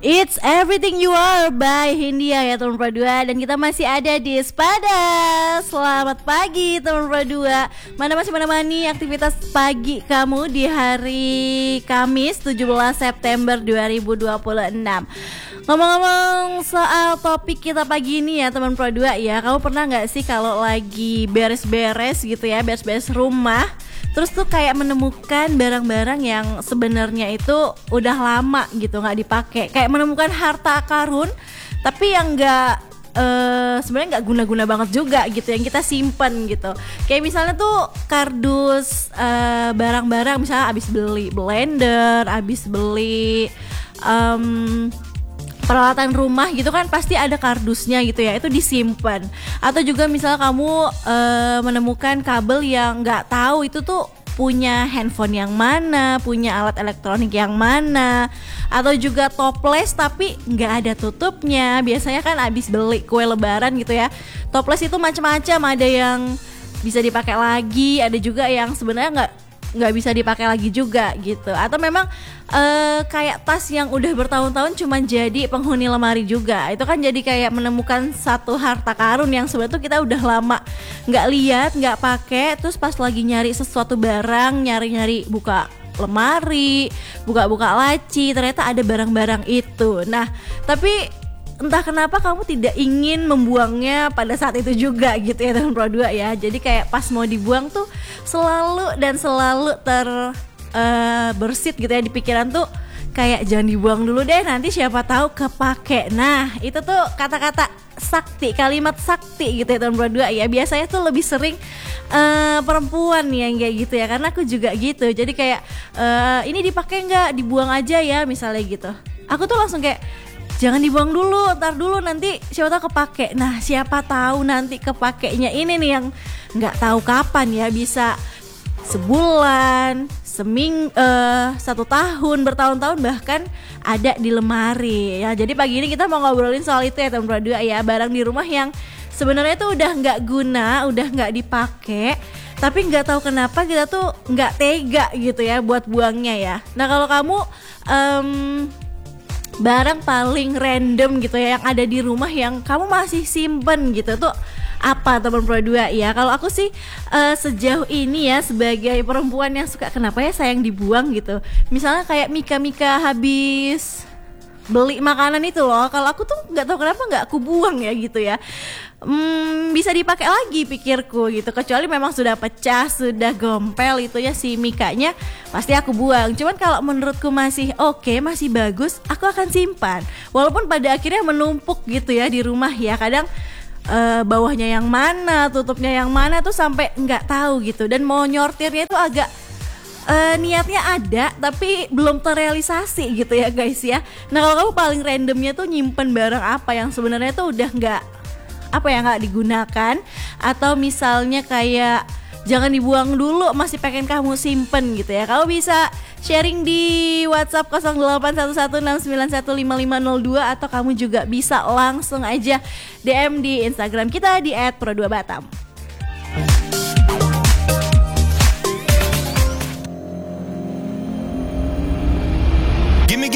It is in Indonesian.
It's Everything You Are by Hindia ya teman Produa. Dan kita masih ada di Spada. Selamat pagi teman Produa. Mana masih menemani aktivitas pagi kamu di hari Kamis 17 September 2026. Ngomong-ngomong soal topik kita pagi ini ya teman Produa ya, kamu pernah gak sih kalau lagi beres-beres gitu ya, beres-beres rumah, terus tuh kayak menemukan barang-barang yang sebenarnya itu udah lama gitu nggak dipakai, kayak menemukan harta karun tapi yang nggak sebenarnya nggak guna-guna banget juga gitu, yang kita simpen gitu. Kayak misalnya tuh kardus barang-barang, misalnya abis beli blender, abis beli peralatan rumah gitu kan, pasti ada kardusnya gitu ya, itu disimpan. Atau juga misalnya kamu menemukan kabel yang nggak tahu itu tuh punya handphone yang mana, punya alat elektronik yang mana, atau juga toples tapi nggak ada tutupnya. Biasanya kan abis beli kue lebaran gitu ya, toples itu macam-macam, ada yang bisa dipakai lagi, ada juga yang sebenarnya nggak bisa dipakai lagi juga gitu. Atau memang kayak tas yang udah bertahun-tahun cuman jadi penghuni lemari juga. Itu kan jadi kayak menemukan satu harta karun yang sebenarnya tuh kita udah lama nggak lihat, nggak pakai. Terus pas lagi nyari sesuatu barang, nyari-nyari buka lemari, buka-buka laci, ternyata ada barang-barang itu. Nah, tapi entah kenapa kamu tidak ingin membuangnya pada saat itu juga gitu ya teman Pro 2 ya. Jadi kayak pas mau dibuang tuh selalu bersit gitu ya di pikiran tuh, kayak jangan dibuang dulu deh, nanti siapa tahu kepake. Nah, itu tuh kata-kata sakti, kalimat sakti gitu ya teman Pro 2 ya. Biasanya tuh lebih sering perempuan yang kayak gitu ya, karena aku juga gitu. Jadi kayak ini dipakai nggak, dibuang aja ya misalnya gitu. Aku tuh langsung kayak jangan dibuang dulu, ntar dulu, nanti siapa tahu kepake. Nah, siapa tahu nanti kepakainya ini nih yang nggak tahu kapan ya, bisa sebulan, satu tahun, bertahun-tahun bahkan ada di lemari ya. Jadi pagi ini kita mau ngobrolin soal itu ya teman Pro 2 ya, barang di rumah yang sebenarnya tuh udah nggak guna, udah nggak dipakai, tapi nggak tahu kenapa kita tuh nggak tega gitu ya buat buangnya ya. Nah, kalau kamu barang paling random gitu ya yang ada di rumah yang kamu masih simpen gitu tuh apa teman Pro 2 ya? Kalau aku sih sejauh ini ya, sebagai perempuan yang suka kenapa ya sayang dibuang gitu, misalnya kayak Mika habis beli makanan itu loh, kalau aku tuh nggak tahu kenapa nggak aku buang ya gitu ya. Bisa dipakai lagi pikirku gitu, kecuali memang sudah pecah, sudah gompel itu ya si Mikanya, pasti aku buang. Cuman kalau menurutku masih oke, masih bagus, aku akan simpan. Walaupun pada akhirnya menumpuk gitu ya di rumah ya, kadang bawahnya yang mana, tutupnya yang mana tuh sampai nggak tahu gitu. Dan mau nyortirnya itu agak niatnya ada tapi belum terrealisasi gitu ya guys ya. Nah, kalau kamu paling randomnya tuh nyimpen barang apa yang sebenarnya tuh udah nggak digunakan, atau misalnya kayak jangan dibuang dulu, masih pengen kamu simpen gitu ya, kamu bisa sharing di WhatsApp 081169155502, atau kamu juga bisa langsung aja DM di Instagram kita di @pro2batam.